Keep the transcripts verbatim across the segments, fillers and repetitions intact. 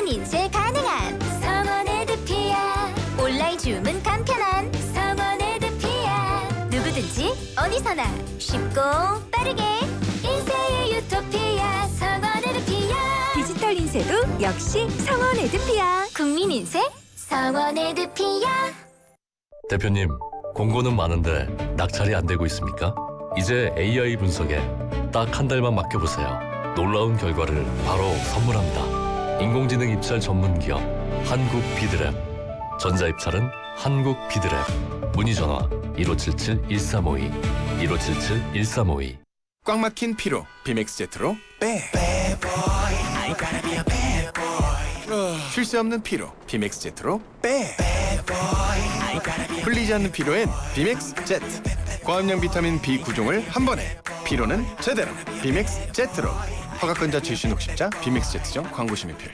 인쇄 가능한 성원 에드피아. 온라인 주문 간편한 성원 에드피아. 누구든지 어디서나 쉽고 빠르게 인쇄의 유토피아 성원 에드피아. 디지털 인쇄도 역시 성원 에드피아. 국민 인쇄 성원 에드피아. 대표님, 공고는 많은데 낙찰이 안 되고 있습니까? 이제 에이아이 분석에 딱 한 달만 맡겨보세요. 놀라운 결과를 바로 선물합니다. 인공지능 입찰 전문 기업 한국 비드랩. 전자입찰은 한국 비드랩. 문의 전화 일오칠칠 일삼오이 일오칠칠 일삼오이. 꽉 막힌 피로 비맥스 제트로 빼. 쉴 새 없는 피로 비맥스 제트로 빼. 풀리지 않는 피로엔 비맥스 제트. 고함량 비타민 비 구 종을 한 번에. 피로는 제대로 비맥스 제트로. 허가권자 출신 혹십자 비맥스 제트점 광고 심의필.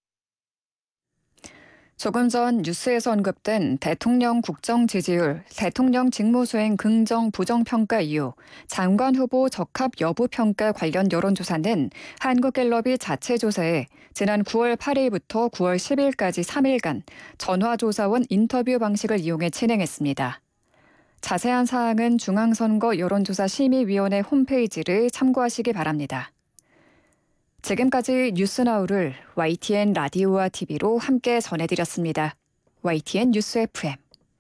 조금 전 뉴스에서 언급된 대통령 국정 지지율, 대통령 직무수행 긍정 부정평가 이유, 장관 후보 적합 여부 평가 관련 여론조사는 한국갤럽이 자체 조사에 지난 구월 팔일부터 구월 십일까지 삼 일간 전화조사원 인터뷰 방식을 이용해 진행했습니다. 자세한 사항은 중앙선거 여론조사심의위원회 홈페이지를 참고하시기 바랍니다. 지금까지 뉴스나우를 와이티엔 라디오와 티비로 함께 전해드렸습니다. 와이티엔 뉴스 에프엠.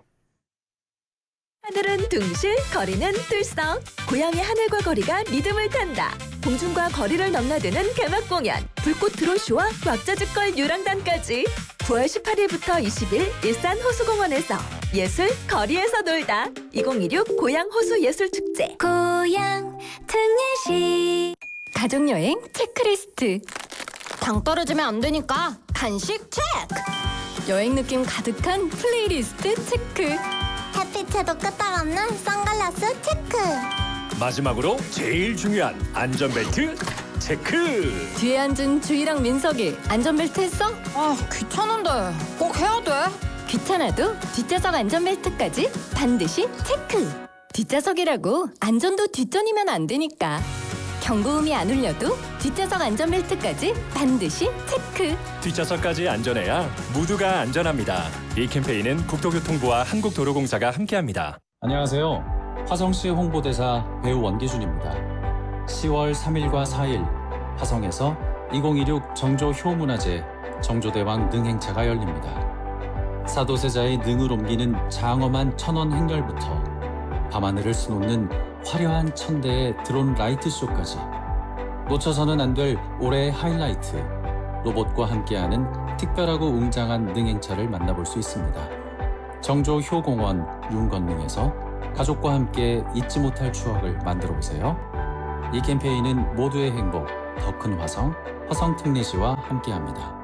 하늘은 둥실, 거리는 뚫썩. 고향의 하늘과 거리가 리듬을 탄다. 공중과 거리를 넘나드는 개막 공연. 불꽃 드론쇼와 왁자지껄 유랑단까지. 구월 십팔일부터 이십일 일산 호수공원에서 예술 거리에서 놀다. 이천이십육 고향 호수 예술축제. 고향 특례시. 가족여행 체크리스트. 당 떨어지면 안 되니까 간식 체크. 여행 느낌 가득한 플레이리스트 체크. 햇빛에도 끄떡없는 선글라스 체크. 마지막으로 제일 중요한 안전벨트 체크. 뒤에 앉은 주희랑 민석이 안전벨트 했어? 아, 귀찮은데 꼭 해야 돼? 귀찮아도 뒷좌석 안전벨트까지 반드시 체크. 뒷좌석이라고 안전도 뒷전이면 안 되니까. 경고음이 안 울려도 뒷좌석 안전벨트까지 반드시 체크. 뒷좌석까지 안전해야 모두가 안전합니다. 이 캠페인은 국토교통부와 한국도로공사가 함께합니다. 안녕하세요. 화성시 홍보대사 배우 원기준입니다. 시월 삼일과 사일 화성에서 이천이십육 정조 효문화제 정조대왕 능행차가 열립니다. 사도세자의 능을 옮기는 장엄한 천원 행렬부터 밤하늘을 수놓는 화려한 천대의 드론 라이트쇼까지 놓쳐서는 안 될 올해의 하이라이트. 로봇과 함께하는 특별하고 웅장한 능행차를 만나볼 수 있습니다. 정조 효공원 윤건능에서 가족과 함께 잊지 못할 추억을 만들어보세요. 이 캠페인은 모두의 행복, 더 큰 화성, 화성특례시와 함께합니다.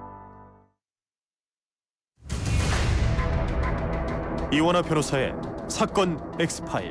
이원화 변호사의 사건 엑스파일.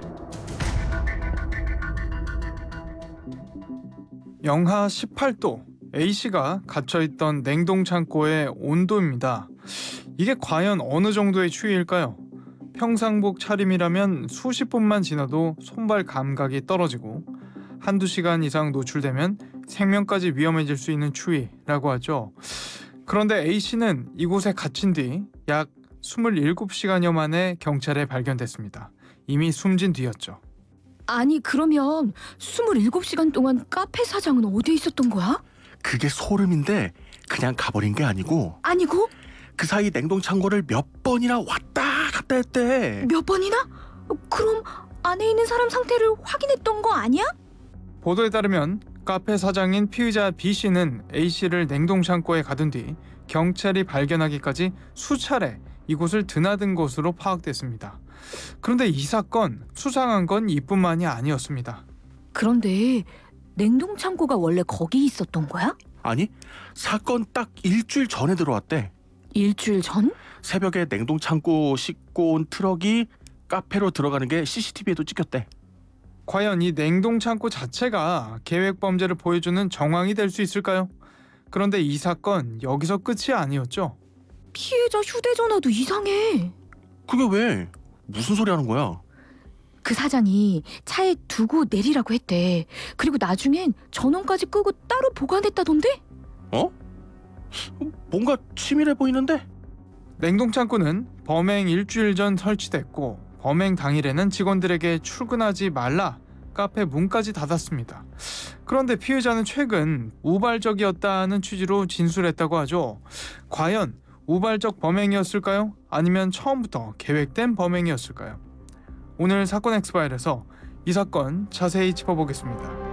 영하 십팔 도, A씨가 갇혀있던 냉동창고의 온도입니다. 이게 과연 어느 정도의 추위일까요? 평상복 차림이라면 수십 분만 지나도 손발 감각이 떨어지고 한두 시간 이상 노출되면 생명까지 위험해질 수 있는 추위라고 하죠. 그런데 A씨는 이곳에 갇힌 뒤 약 이십칠 시간여 만에 경찰에 발견됐습니다. 이미 숨진 뒤였죠. 아니 그러면 이십칠 시간 동안 카페 사장은 어디에 있었던 거야? 그게 소름인데 그냥 가버린 게 아니고 아니고? 그 사이 냉동창고를 몇 번이나 왔다 갔다 했대. 몇 번이나? 그럼 안에 있는 사람 상태를 확인했던 거 아니야? 보도에 따르면 카페 사장인 피의자 B씨는 A씨를 냉동창고에 가둔 뒤 경찰이 발견하기까지 수차례 이곳을 드나든 것으로 파악됐습니다. 그런데 이 사건 수상한 건 이뿐만이 아니었습니다. 그런데 냉동창고가 원래 거기 있었던 거야? 아니, 사건 딱 일주일 전에 들어왔대. 일주일 전? 새벽에 냉동창고 싣고 온 트럭이 카페로 들어가는 게 씨씨티비에도 찍혔대. 과연 이 냉동창고 자체가 계획범죄를 보여주는 정황이 될 수 있을까요? 그런데 이 사건 여기서 끝이 아니었죠. 피해자 휴대전화도 이상해. 그게 왜? 무슨 소리 하는 거야? 그 사장이 차에 두고 내리라고 했대. 그리고 나중엔 전원까지 끄고 따로 보관했다던데? 어? 뭔가 치밀해 보이는데? 냉동창고는 범행 일주일 전 설치됐고 범행 당일에는 직원들에게 출근하지 말라 카페 문까지 닫았습니다. 그런데 피해자는 최근 우발적이었다는 취지로 진술했다고 하죠. 과연 우발적 범행이었을까요? 아니면 처음부터 계획된 범행이었을까요? 오늘 사건 엑스파일에서 이 사건 자세히 짚어보겠습니다.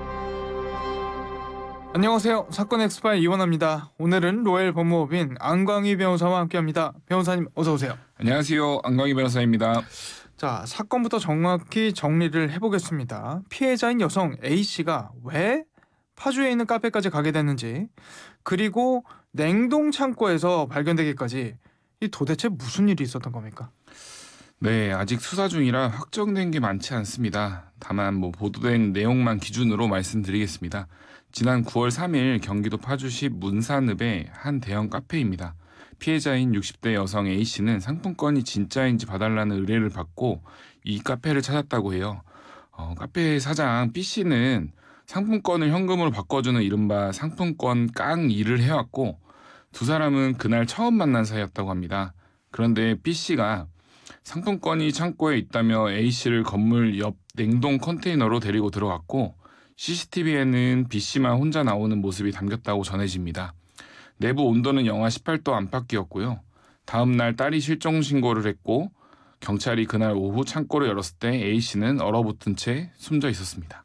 안녕하세요. 사건 엑스파일 이원합니다. 오늘은 로엘 법무법인 안광희 변호사와 함께합니다. 변호사님 어서 오세요. 안녕하세요. 안광희 변호사입니다. 자, 사건부터 정확히 정리를 해보겠습니다. 피해자인 여성 A씨가 왜 파주에 있는 카페까지 가게 됐는지, 그리고 냉동 창고에서 발견되기까지 이 도대체 무슨 일이 있었던 겁니까? 네, 아직 수사 중이라 확정된 게 많지 않습니다. 다만 뭐 보도된 내용만 기준으로 말씀드리겠습니다. 지난 구월 삼일 경기도 파주시 문산읍의 한 대형 카페입니다. 피해자인 육십 대 여성 A씨는 상품권이 진짜인지 봐달라는 의뢰를 받고 이 카페를 찾았다고 해요. 어, 카페 사장 B씨는 상품권을 현금으로 바꿔주는 이른바 상품권 깡 일을 해왔고 두 사람은 그날 처음 만난 사이였다고 합니다. 그런데 B씨가 상품권이 창고에 있다며 A씨를 건물 옆 냉동 컨테이너로 데리고 들어갔고 씨씨티비에는 B씨만 혼자 나오는 모습이 담겼다고 전해집니다. 내부 온도는 영하 십팔 도 안팎이었고요. 다음 날 딸이 실종 신고를 했고 경찰이 그날 오후 창고를 열었을 때 A씨는 얼어붙은 채 숨져 있었습니다.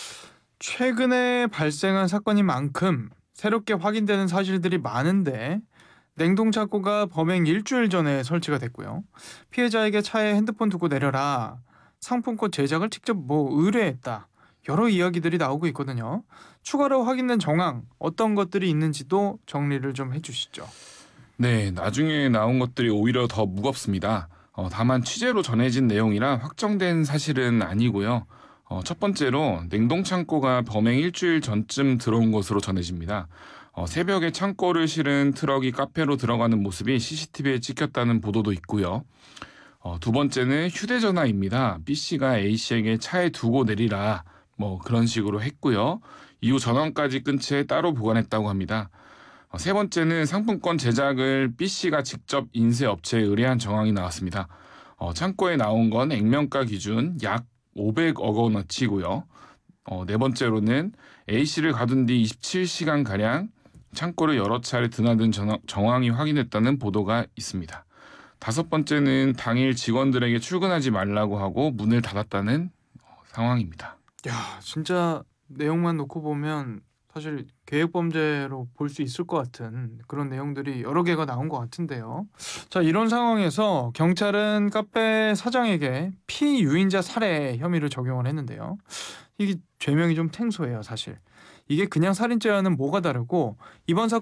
최근에 발생한 사건인 만큼 새롭게 확인되는 사실들이 많은데 냉동창고가 범행 일주일 전에 설치가 됐고요. 피해자에게 차에 핸드폰 두고 내려라, 상품권 제작을 직접 뭐 의뢰했다, 여러 이야기들이 나오고 있거든요. 추가로 확인된 정황 어떤 것들이 있는지도 정리를 좀 해주시죠. 네, 나중에 나온 것들이 오히려 더 무겁습니다. 어, 다만 취재로 전해진 내용이라 확정된 사실은 아니고요. 어, 첫 번째로 냉동창고가 범행 일주일 전쯤 들어온 것으로 전해집니다. 어, 새벽에 창고를 실은 트럭이 카페로 들어가는 모습이 씨씨티비에 찍혔다는 보도도 있고요. 어, 두 번째는 휴대전화입니다. B씨가 A씨에게 차에 두고 내리라 뭐 그런 식으로 했고요. 이후 전원까지 끈 채 따로 보관했다고 합니다. 어, 세 번째는 상품권 제작을 B씨가 직접 인쇄업체에 의뢰한 정황이 나왔습니다. 어, 창고에 나온 건 액면가 기준 약 오백억 원어치고요. 어, 네 번째로는 A씨를 가둔 뒤 이십칠 시간가량 창고를 여러 차례 드나든 정황이 확인됐다는 보도가 있습니다. 다섯 번째는 당일 직원들에게 출근하지 말라고 하고 문을 닫았다는 상황입니다. 야, 진짜 내용만 놓고 보면 사실 계획범죄로 볼 수 있을 것 같은 그런 내용들이 여러 개가 나온 것 같은데요. 자, 이런 상황에서 경찰은 카페 사장에게 피유인자 살해 혐의를 적용을 했는데요. 이게 죄명이 좀 생소해요, 사실. 이게 그냥 살인죄와는 뭐가 다르고 이번 사건